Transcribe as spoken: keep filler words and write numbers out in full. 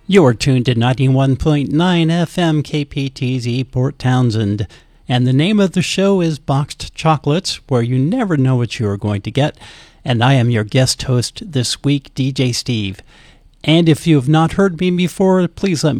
You're tuned to ninety-one point nine F M K P T Z Port Townsend, and the name of the show is Boxed Chocolates, where you never know what you are going to get, and I am your guest host this week, D J Steve. And if you have not heard me before, please let me